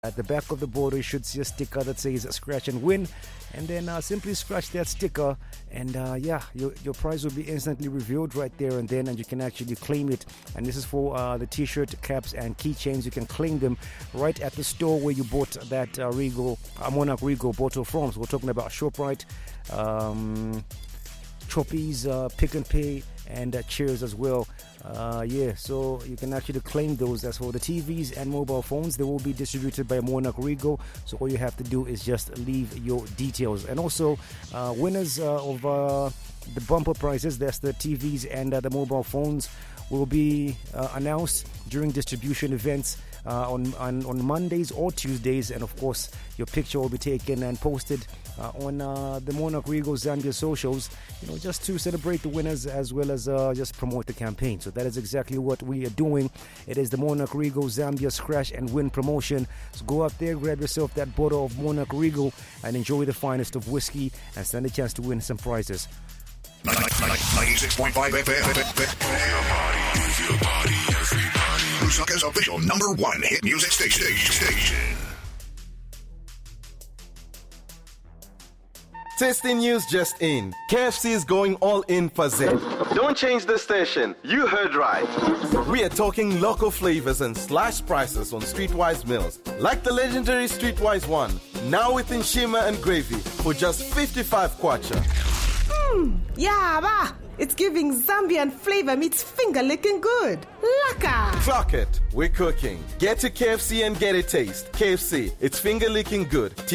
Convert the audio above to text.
At the back of the board, you should see a sticker that says scratch and win. And then simply scratch that sticker, and your prize will be instantly revealed right there and then, and you can actually claim it. And this is for the t-shirt, caps, and keychains. You can claim them right at the store where you bought that Monarch Regal bottle from. So we're talking about ShopRite, Choppies, Pick and Pay, and Cheers as well. So you can actually claim those. As for the TVs and mobile phones, they will be distributed by Monarch Regal. So all you have to do is just leave your details. And also, winners of the bumper prizes, that's the TVs and the mobile phones, will be announced during distribution events on Mondays or Tuesdays. And of course, your picture will be taken and posted on the Monarch Regal Zambia socials, just to celebrate the winners as well as just promote the campaign. So that is exactly what we are doing. It is the Monarch Regal Zambia Scratch and Win promotion. So go out there, grab yourself that bottle of Monarch Regal and enjoy the finest of whiskey and stand a chance to win some prizes. 96.5 FM. Move your body, everybody. Lusaka's official #1 hit music station. Tasty news just in. KFC is going all in for Zen. Don't change the station. You heard right. We are talking local flavors and slashed prices on Streetwise meals. Like the legendary Streetwise one. Now with Nshima and gravy for just 55 kwacha. It's giving Zambian flavor meets finger licking good. Laka! Clock it. We're cooking. Get to KFC and get a taste. KFC, it's finger licking good.